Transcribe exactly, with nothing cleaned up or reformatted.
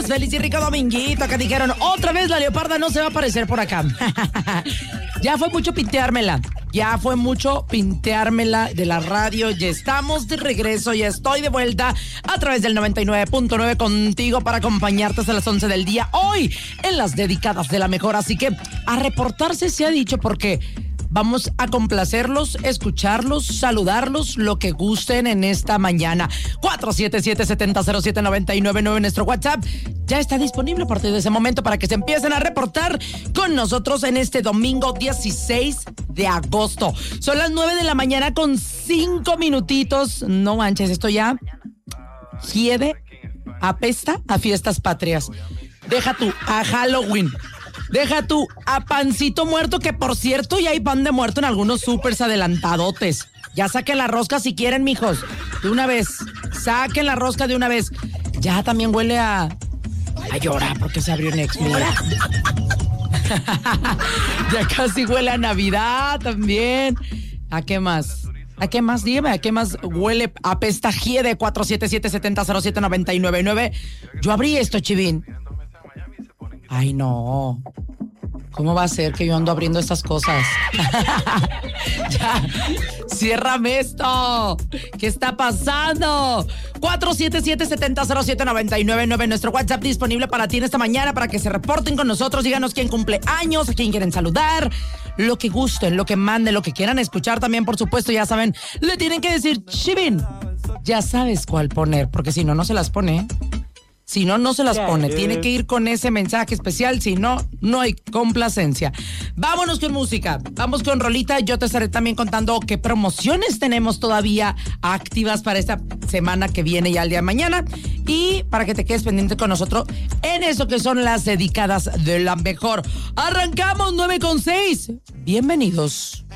feliz y rico dominguito, que dijeron, otra vez la leoparda no se va a aparecer por acá. Ya fue mucho pinteármela, ya fue mucho pinteármela de la radio, ya estamos de regreso, ya estoy de vuelta a través del noventa y nueve punto nueve contigo para acompañarte hasta las once del día, hoy en las dedicadas de la mejor, así que a reportarse se ha dicho porque vamos a complacerlos, escucharlos, saludarlos, lo que gusten en esta mañana. cuatro siete siete, siete cero cero siete, nueve nueve nueve, nuestro WhatsApp ya está disponible a partir de ese momento para que se empiecen a reportar con nosotros en este domingo dieciséis de agosto. Son las nueve de la mañana con cinco minutitos. No manches, esto ya hiede, apesta a fiestas patrias. Deja tú, a Halloween. Deja tú, a pancito muerto, que por cierto ya hay pan de muerto en algunos súpers adelantadotes. Ya saquen la rosca si quieren, mijos. De una vez. Saquen la rosca de una vez. Ya también huele a... a llorar porque se abrió Next. Ya casi huele a Navidad también. ¿A qué más? ¿A qué más? Dígame, ¿a qué más huele? Apesta de cuatro siete siete, siete cero siete, nueve nueve nueve. Yo abrí esto, Chivín. Ay, no. ¿Cómo va a ser que yo ando abriendo estas cosas? Ya, ciérrame esto. ¿Qué está pasando? cuatro siete siete, siete cero siete, nueve nueve nueve, nuestro WhatsApp disponible para ti en esta mañana, para que se reporten con nosotros, díganos quién cumple años, a quién quieren saludar, lo que gusten, lo que manden, lo que quieran escuchar también, por supuesto, ya saben, le tienen que decir, Chivín, ya sabes cuál poner, porque si no, no se las pone, Si no, no se las pone. Tiene que ir con ese mensaje especial. Si no, no hay complacencia. Vámonos con música. Vamos con rolita. Yo te estaré también contando qué promociones tenemos todavía activas para esta semana que viene ya el día de mañana. Y para que te quedes pendiente con nosotros en eso que son las dedicadas de la mejor. Arrancamos nueve con seis. Bienvenidos.